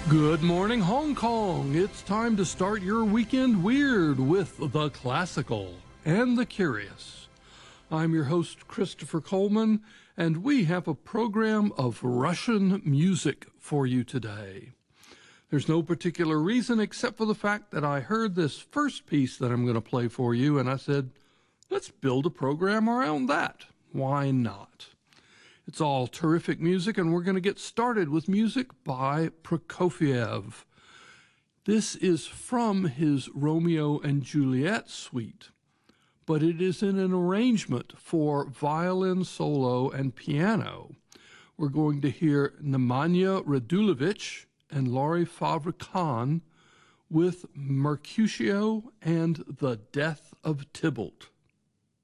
Good morning, Hong Kong. It's time to start your weekend weird with the classical and the curious. I'm your host, Christopher Coleman, and we have a program of Russian music for you today. There's no particular reason except for the fact that I heard this first piece that I'm going to play for you, and I said, let's build a program around that. Why not? It's all terrific music, and we're going to get started with music by Prokofiev. This is from his Romeo and Juliet suite, but it is in an arrangement for violin solo and piano. We're going to hear Nemanja Radulovic and Laurie Favre-Kahn with Mercutio and the Death of Tybalt.